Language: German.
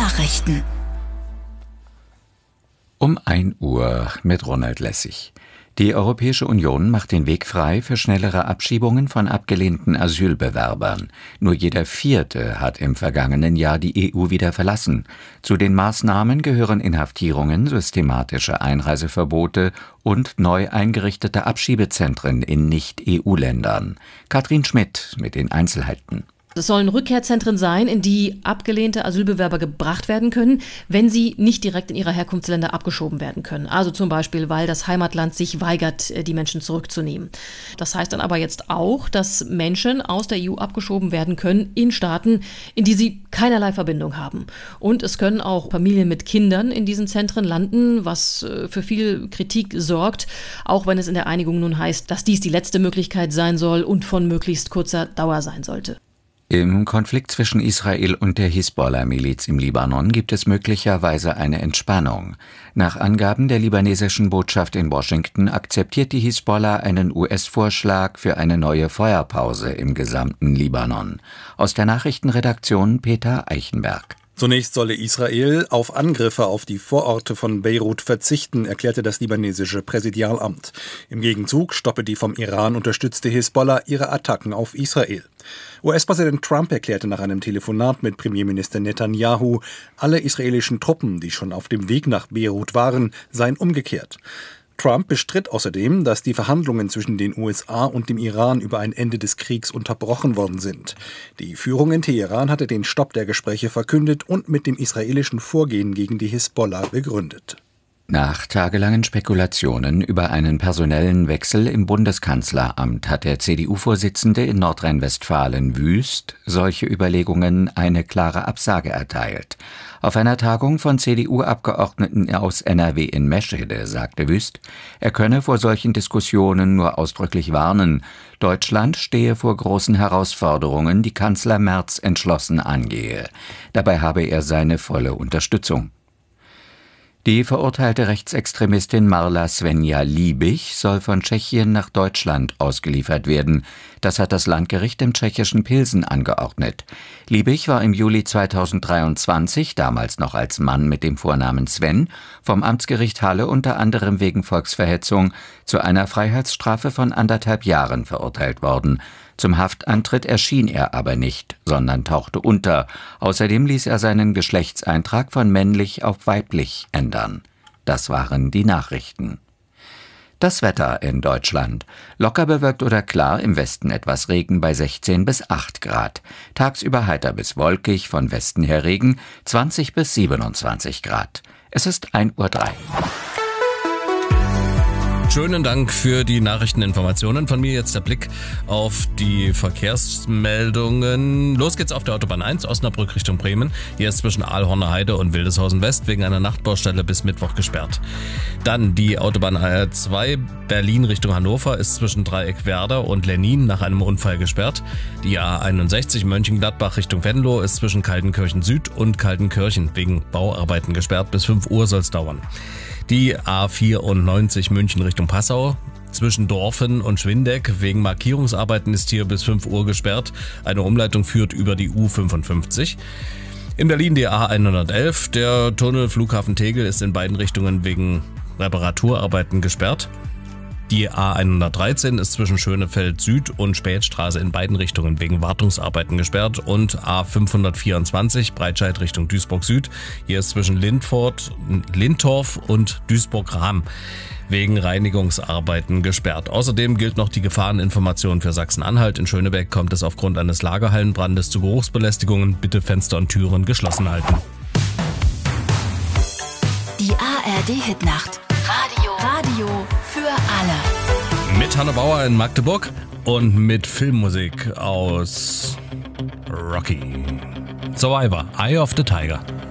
Nachrichten. Um 1 Uhr mit Ronald Lessig. Die Europäische Union macht den Weg frei für schnellere Abschiebungen von abgelehnten Asylbewerbern. Nur jeder Vierte hat im vergangenen Jahr die EU wieder verlassen. Zu den Maßnahmen gehören Inhaftierungen, systematische Einreiseverbote und neu eingerichtete Abschiebezentren in Nicht-EU-Ländern. Katrin Schmidt mit den Einzelheiten. Es sollen Rückkehrzentren sein, in die abgelehnte Asylbewerber gebracht werden können, wenn sie nicht direkt in ihre Herkunftsländer abgeschoben werden können. Also zum Beispiel, weil das Heimatland sich weigert, die Menschen zurückzunehmen. Das heißt dann aber jetzt auch, dass Menschen aus der EU abgeschoben werden können in Staaten, in die sie keinerlei Verbindung haben. Und es können auch Familien mit Kindern in diesen Zentren landen, was für viel Kritik sorgt, auch wenn es in der Einigung nun heißt, dass dies die letzte Möglichkeit sein soll und von möglichst kurzer Dauer sein sollte. Im Konflikt zwischen Israel und der Hisbollah-Miliz im Libanon gibt es möglicherweise eine Entspannung. Nach Angaben der libanesischen Botschaft in Washington akzeptiert die Hisbollah einen US-Vorschlag für eine neue Feuerpause im gesamten Libanon. Aus der Nachrichtenredaktion Peter Eichenberg. Zunächst solle Israel auf Angriffe auf die Vororte von Beirut verzichten, erklärte das libanesische Präsidialamt. Im Gegenzug stoppe die vom Iran unterstützte Hisbollah ihre Attacken auf Israel. US-Präsident Trump erklärte nach einem Telefonat mit Premierminister Netanyahu, alle israelischen Truppen, die schon auf dem Weg nach Beirut waren, seien umgekehrt. Trump bestritt außerdem, dass die Verhandlungen zwischen den USA und dem Iran über ein Ende des Kriegs unterbrochen worden sind. Die Führung in Teheran hatte den Stopp der Gespräche verkündet und mit dem israelischen Vorgehen gegen die Hisbollah begründet. Nach tagelangen Spekulationen über einen personellen Wechsel im Bundeskanzleramt hat der CDU-Vorsitzende in Nordrhein-Westfalen Wüst solche Überlegungen eine klare Absage erteilt. Auf einer Tagung von CDU-Abgeordneten aus NRW in Meschede sagte Wüst, er könne vor solchen Diskussionen nur ausdrücklich warnen. Deutschland stehe vor großen Herausforderungen, die Kanzler Merz entschlossen angehe. Dabei habe er seine volle Unterstützung. Die verurteilte Rechtsextremistin Marla Svenja Liebig soll von Tschechien nach Deutschland ausgeliefert werden. Das hat das Landgericht im tschechischen Pilsen angeordnet. Liebig war im Juli 2023, damals noch als Mann mit dem Vornamen Sven, vom Amtsgericht Halle unter anderem wegen Volksverhetzung zu einer Freiheitsstrafe von 1,5 Jahren verurteilt worden. Zum Haftantritt erschien er aber nicht, sondern tauchte unter. Außerdem ließ er seinen Geschlechtseintrag von männlich auf weiblich ändern. Das waren die Nachrichten. Das Wetter in Deutschland. Locker bewölkt oder klar, im Westen etwas Regen bei 16 bis 8 Grad. Tagsüber heiter bis wolkig, von Westen her Regen, 20 bis 27 Grad. Es ist 1:03 Uhr. Schönen Dank für die Nachrichteninformationen. Von mir jetzt der Blick auf die Verkehrsmeldungen. Los geht's auf der Autobahn 1, Osnabrück Richtung Bremen. Hier ist zwischen Aalhorner Heide und Wildeshausen West wegen einer Nachtbaustelle bis Mittwoch gesperrt. Dann die Autobahn A2 Berlin Richtung Hannover ist zwischen Dreieck Werder und Lennin nach einem Unfall gesperrt. Die A61 Mönchengladbach Richtung Venlo ist zwischen Kaltenkirchen Süd und Kaltenkirchen wegen Bauarbeiten gesperrt. Bis 5 Uhr soll's dauern. Die A94 München Richtung Passau zwischen Dorfen und Schwindeck wegen Markierungsarbeiten ist hier bis 5 Uhr gesperrt. Eine Umleitung führt über die U55. In Berlin die A111. Der Tunnel Flughafen Tegel ist in beiden Richtungen wegen Reparaturarbeiten gesperrt. Die A113 ist zwischen Schönefeld Süd und Spätstraße in beiden Richtungen wegen Wartungsarbeiten gesperrt und A524 Breitscheid Richtung Duisburg Süd. Hier ist zwischen Lindorf und Duisburg-Rahm wegen Reinigungsarbeiten gesperrt. Außerdem gilt noch die Gefahreninformation für Sachsen-Anhalt. In Schöneberg kommt es aufgrund eines Lagerhallenbrandes zu Geruchsbelästigungen. Bitte Fenster und Türen geschlossen halten. Die ARD-Hitnacht. Radio für alle. Mit Hanno Bauer in Magdeburg und mit Filmmusik aus Rocky. Survivor, Eye of the Tiger.